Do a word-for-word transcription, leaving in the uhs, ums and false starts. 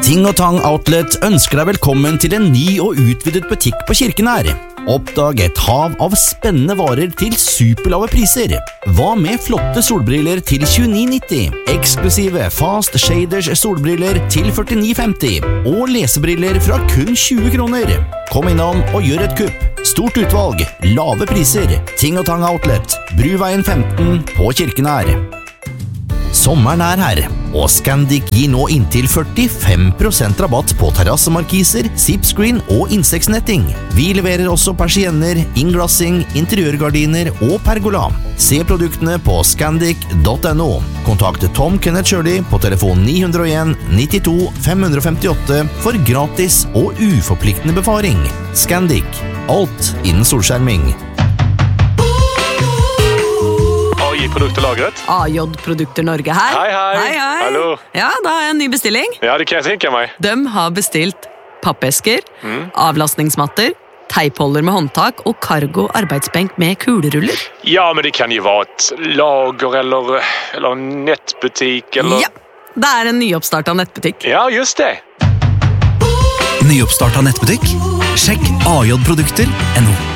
Ting og Tang Outlet ønsker deg velkommen til en ny og utvidet butikk på Kirkenær. Oppdag et hav av spennende varer til superlave priser. Hva med flotte solbriller til tjueni nitti, eksklusive Fast Shaders solbriller til førtini femti og lesebriller fra kun tjue kroner. Kom innom og gjør et kupp. Stort utvalg, lave priser. Ting og Tang Outlet, Bruveien femten på Kirkenær. Sommeren er her, og Scandic gir nå inntil førtifem prosent rabatt på terrassemarkiser, zipscreen og insektsnetting. Vi leverer også persienner, innglassing, interiørgardiner og pergola. Se produktene på scandic punktum no. Kontakt Tom Kenneth Shirley på telefon ni null en nittito fem femtiåtte for gratis og uforpliktende befaring. Scandic, alt innen solskjerming. Produkterlagret. A J Produkter Norge her. Hei, hei. Hei, hei. Hallo. Ja, da har jeg en ny bestilling. Ja, det kan jeg tenke meg. De har bestilt pappesker, mm. avlastningsmatter, teipholder med håndtak og cargo arbeidsbenk med kuleruller. Ja, men det kan jo være et lager eller, eller en nettbutikk eller... Ja, det er en nyoppstart av nettbutikk. Ja, just det. Nyoppstart av nettbutikk? Sjekk A J Produkter punktum no.